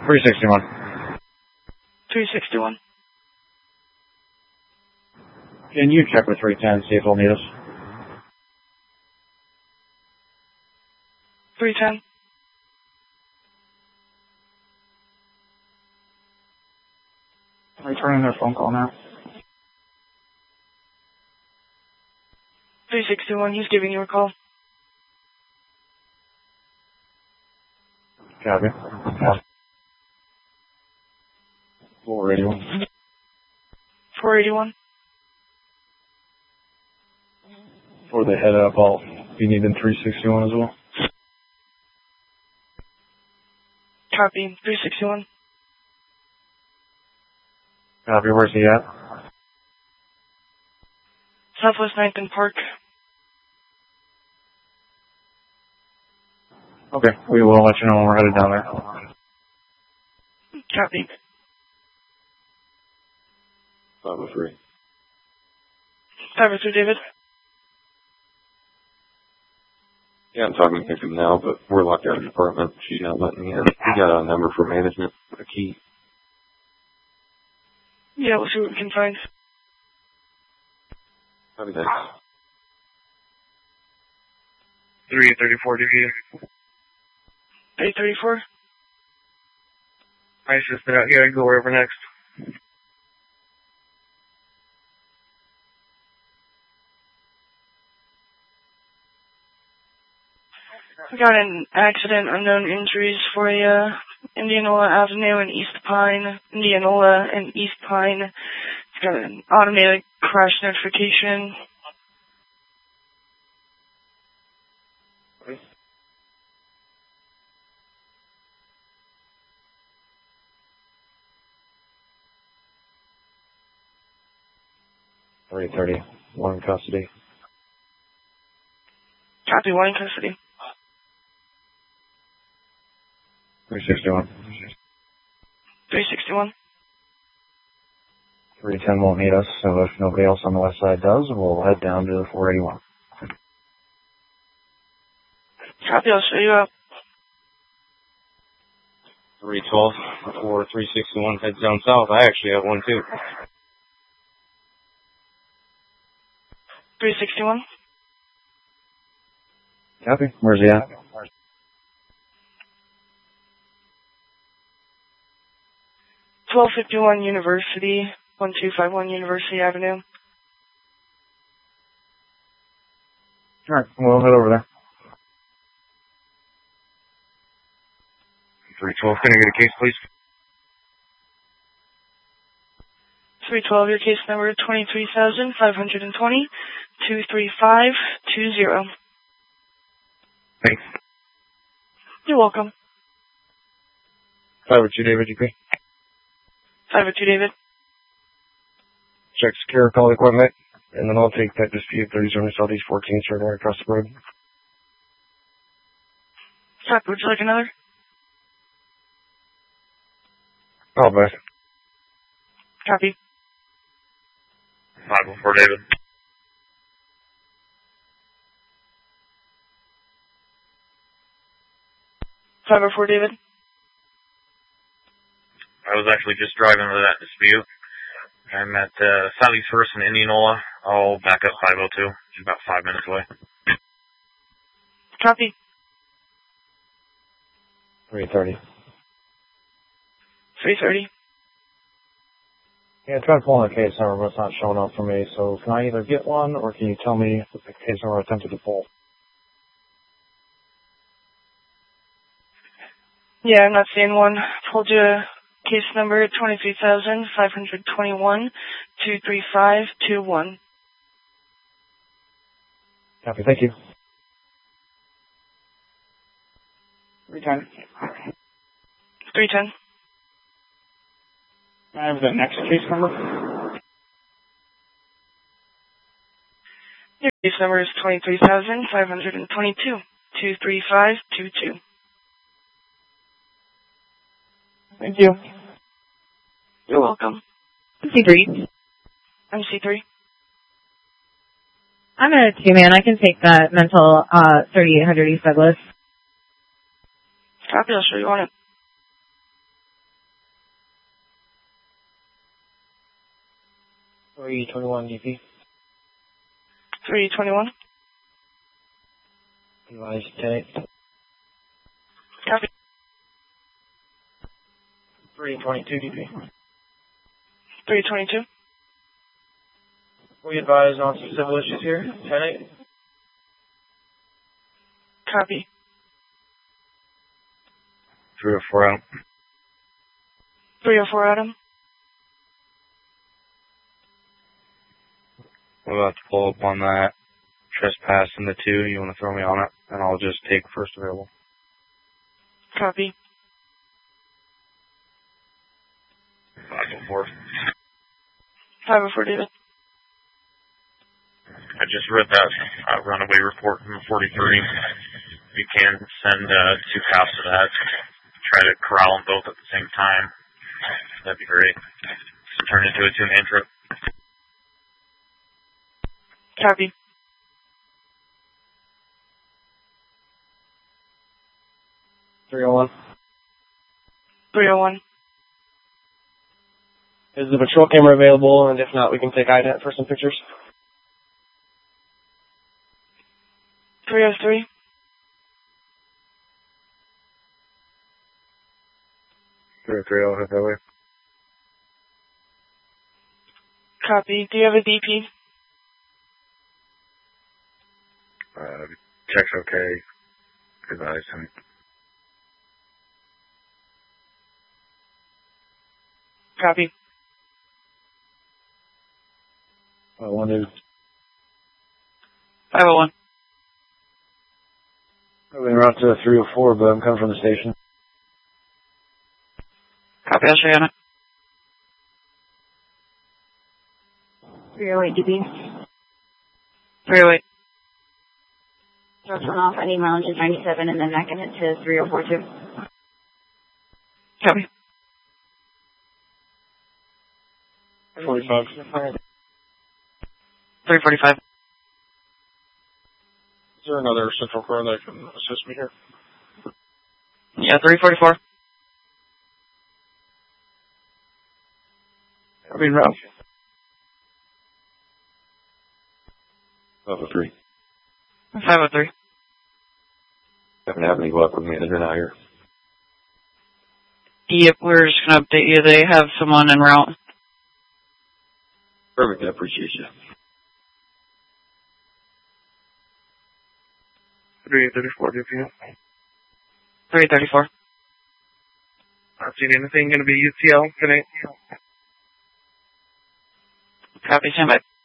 361. 361. Can you check with 310, see if they'll need us? 310. Returning their phone call now. 361, he's giving you a call. Copy. 481. 481. For the head up, I'll be needing 361 as well. Copy. 361. Copy, where's he at? Southwest 9th and Park. Okay, we will let you know when we're headed down there. Copy. 503. 503, David. Yeah, I'm talking to him now, but we're locked out of the apartment. She's not letting me in. We got a number for management, a key. Yeah, we'll see what we can find. Copy that. 334 DV. 834. I just been out here. I can go wherever next. We got an accident, unknown injuries for you. Indianola Avenue and East Pine. Indianola and East Pine. It's got an automated crash notification. .330. One in custody. Copy, one in custody. 361. 361. 310 won't need us, so if nobody else on the west side does, we'll head down to the 481. Copy, I'll show you up. 312 or 361 heads down south. I actually have one too. 361. Copy. Where's he at? 1251 University, 1251 University Avenue. Alright, we'll head over there. 312, can I get a case, please? 312, your case number 23,520 23520. Thanks. You're welcome. 502 David, you agree? 502 David. Check secure, call the equipment, and then I'll take that dispute 37 Southeast 14th, turn right across the road. Stop, would you like another? Oh, bye. Copy. 504 David. David. I was actually just driving to that dispute. I'm at Southeast First in Indianola. I'll back up 502. It's about 5 minutes away. Copy. 330. 330. Yeah, I tried pulling a case number, but it's not showing up for me, so can I either get one, or can you tell me if the case number I attempted to pull? Yeah, I'm not seeing one. Pulled you case number 23,521 23521. Copy, thank you. 310. 310. I have the next case number. Your case number is 23,522 23522. Thank you. You're welcome. C3. I'm C3. I'm a two-man. I can take that mental 3800 East Douglas. Copy, I'll show you on it. 321 DP. 321. Advise 10. Copy. 322 DP. 322. We advise on some civil issues here. 10-8. Copy. 304 out. 304 Adam. We're about to pull up on that trespass in the 2. You want to throw me on it? And I'll just take first available. Copy. 504. 504 David. I just read that runaway report from the 43. If you can send 2 cops to that, try to corral them both at the same time. That'd be great. So turn into a 2-man trip. Copy. 301. 301. Is the patrol camera available? And if not, we can take IDENT for some pictures. 303. 303, I'll head that way. Copy. Do you have a DP? Check's okay. Advise him. Copy. 501. 501. I've been route to 304, but I'm coming from the station. Copy. I'll show you on it. 308 DB. 308. Just run off any lounge at 97 and then backing it to 3042. Copy. 45. 345. Is there another central car that can assist me here? Yeah, 344. I mean, route. 503. 503. Haven't had any luck with management out here. Yep, we're just going to update you. They have someone en route. Perfect, I appreciate you. 334, DP. 334. Not seeing anything. Going to be UTL. Good night. Copy. Stand by.